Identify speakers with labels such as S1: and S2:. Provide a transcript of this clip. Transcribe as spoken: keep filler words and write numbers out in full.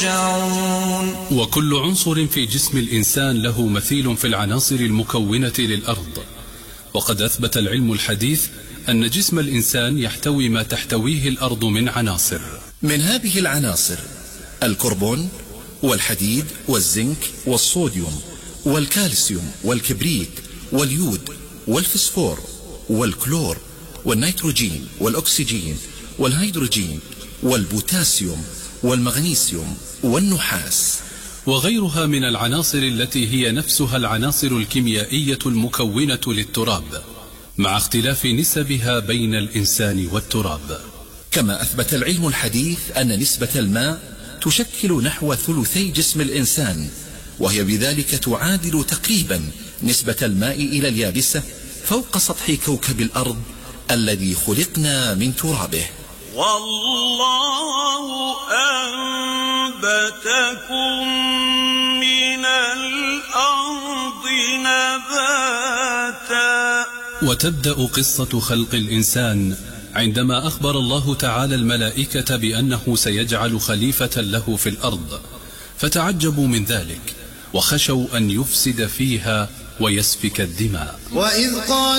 S1: وكل عنصر في جسم الإنسان له مثيل في العناصر المكونة للأرض. وقد أثبت العلم الحديث أن جسم الإنسان يحتوي ما تحتويه الأرض من عناصر.
S2: من هذه العناصر الكربون والحديد والزنك والصوديوم والكالسيوم والكبريت واليود والفسفور والكلور والنيتروجين والأكسجين والهيدروجين والبوتاسيوم والمغنيسيوم والنحاس
S1: وغيرها من العناصر التي هي نفسها العناصر الكيميائية المكونة للتراب، مع اختلاف نسبها بين الإنسان والتراب.
S2: كما أثبت العلم الحديث أن نسبة الماء تشكل نحو ثلثي جسم الإنسان، وهي بذلك تعادل تقريبا نسبة الماء إلى اليابسة فوق سطح كوكب الأرض الذي خلقنا من ترابه.
S3: والله أنبتكم من الأرض نباتا.
S1: وتبدأ قصة خلق الإنسان عندما أخبر الله تعالى الملائكة بأنه سيجعل خليفة له في الأرض، فتعجبوا من ذلك وخشوا أن يفسد فيها ويسفك الدماء.
S4: وإذ قال